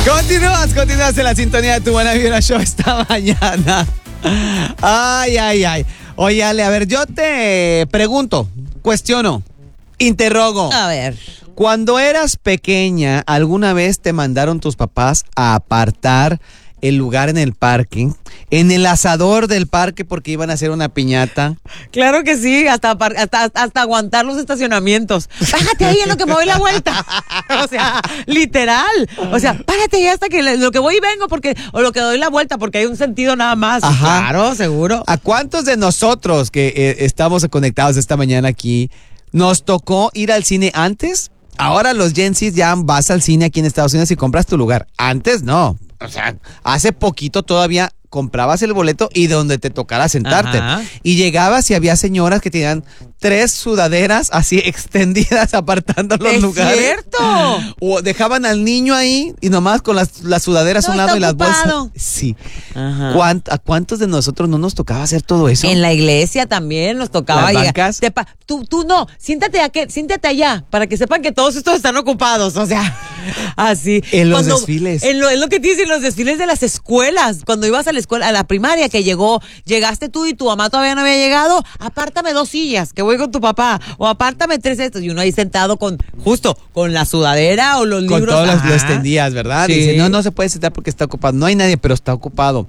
Continúas en la sintonía de Tu Buena Vibra Show esta mañana. Ay. Oye, Ale, a ver, yo te pregunto, cuestiono, interrogo. A ver. Cuando eras pequeña, ¿alguna vez te mandaron tus papás a apartar el lugar en el parque, en el asador del parque porque iban a hacer una piñata? Claro que sí, hasta aguantar los estacionamientos. Bájate ahí en lo que me doy la vuelta. O sea, literal. O sea, párate ahí hasta que lo que voy y vengo o lo que doy la vuelta porque hay un sentido nada más. Ajá. Claro, seguro. ¿A cuántos de nosotros que estamos conectados esta mañana aquí nos tocó ir al cine antes? Ahora los Gen Z ya vas al cine aquí en Estados Unidos y compras tu lugar. Antes no. O sea, hace poquito todavía comprabas el boleto y donde te tocara sentarte. Ajá. Y llegabas y había señoras que tenían 3 sudaderas así extendidas apartando los lugares. ¡Es cierto! O dejaban al niño ahí y nomás con las sudaderas a un lado y las bolsas. Sí. Ajá. ¿A cuántos de nosotros no nos tocaba hacer todo eso? En la iglesia también nos tocaba ¿Las llegar. bancas? Tú no, siéntate allá para que sepan que todos estos están ocupados. O sea, así. En los desfiles. Es lo que te dicen, los desfiles de las escuelas. Cuando ibas a la escuela, a la primaria, que llegaste tú y tu mamá todavía no había llegado, apártame 2 sillas, que voy con tu papá, o apártame 3 estos, y uno ahí sentado con la sudadera o los libros. Con todos los extendías, ¿verdad? Sí. Dice, no se puede sentar porque está ocupado. No hay nadie, pero está ocupado.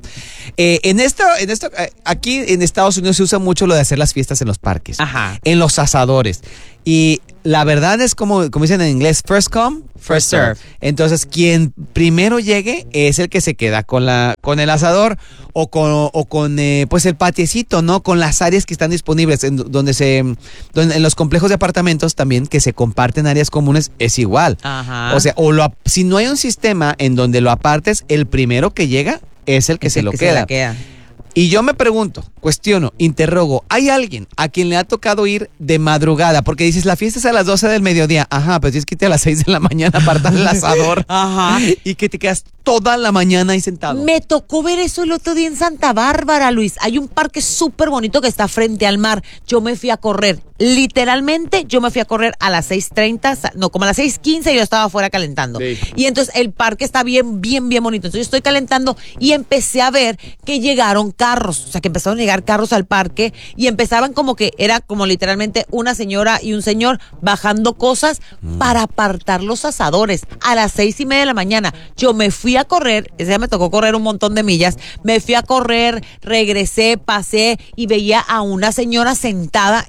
Aquí en Estados Unidos se usa mucho lo de hacer las fiestas en los parques. Ajá. En los asadores. Y la verdad es como dicen en inglés, first come, first serve. Entonces, quien primero llegue es el que se queda con el asador o con pues el patiecito, ¿no? Con las áreas que están disponibles donde en los complejos de apartamentos también que se comparten áreas comunes es igual. Ajá. O sea, si no hay un sistema en donde lo apartes, el primero que llega es el que se lo queda. Y yo me pregunto, cuestiono, interrogo, ¿hay alguien a quien le ha tocado ir de madrugada? Porque dices, la fiesta es a las 12 del mediodía. Ajá, pero tienes que irte a las 6 de la mañana a apartar el asador. Ajá. Y que te quedas toda la mañana ahí sentado. Me tocó ver eso el otro día en Santa Bárbara, Luis. Hay un parque súper bonito que está frente al mar. Yo me fui a correr. Literalmente, yo me fui a correr a las 6:30, no, como a las 6:15 yo estaba afuera calentando. Sí. Y entonces el parque está bien bonito. Entonces yo estoy calentando y empecé a ver que llegaron carros. O sea, que empezaron a llegar carros al parque y empezaban como que era como literalmente una señora y un señor bajando cosas para apartar los asadores a las 6:30 de la mañana. Yo me fui a correr, ese día me tocó correr un montón de millas, me fui a correr, regresé, pasé y veía a una señora sentada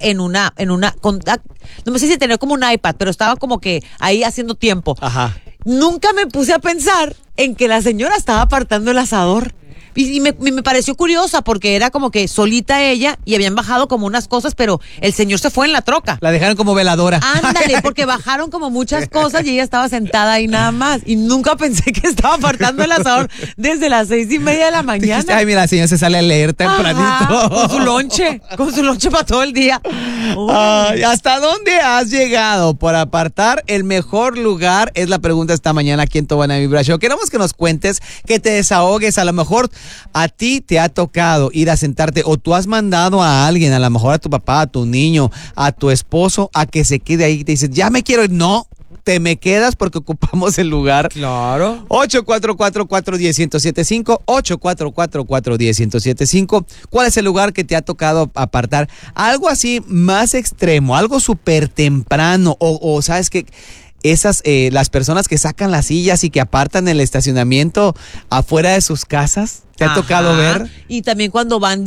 no me sé si tenía como un iPad, pero estaba como que ahí haciendo tiempo. Ajá. Nunca me puse a pensar en que la señora estaba apartando el asador. Y me pareció curiosa porque era como que solita ella y habían bajado como unas cosas, pero el señor se fue en la troca. La dejaron como veladora. Ándale, porque bajaron como muchas cosas y ella estaba sentada ahí nada más. Y nunca pensé que estaba apartando el asador desde las 6:30 de la mañana. Dijiste, ay, mira, la señora se sale a leer tempranito. Ajá, con su lonche para todo el día. Ay, ¿hasta dónde has llegado por apartar el mejor lugar? Es la pregunta esta mañana aquí en Tu Buena Vibra Show. Queremos que nos cuentes, que te desahogues. A lo mejor a ti te ha tocado ir a sentarte o tú has mandado a alguien, a lo mejor a tu papá, a tu niño, a tu esposo, a que se quede ahí y te dices, ya me quiero ir. No, te me quedas porque ocupamos el lugar. Claro. 844-410-1075, 844-410-1075. ¿Cuál es el lugar que te ha tocado apartar? Algo así más extremo, algo súper temprano o sabes que las personas que sacan las sillas y que apartan el estacionamiento afuera de sus casas. ¿Te ha tocado ver? Y también cuando van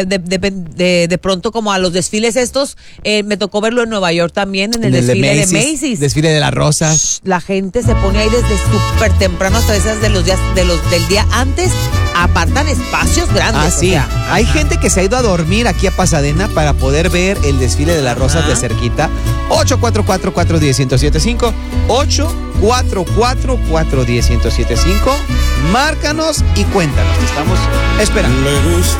de pronto como a los desfiles estos, me tocó verlo en Nueva York también, en el desfile de Macy's. Desfile de las rosas. La gente se pone ahí desde súper temprano hasta esas del día antes, apartan espacios grandes. Ah, sí. O sea, hay gente que se ha ido a dormir aquí a Pasadena para poder ver el desfile de las rosas de cerquita. 844-410-1075, 844-410-1075. Márcanos y cuéntanos. Estamos esperando. Me gusta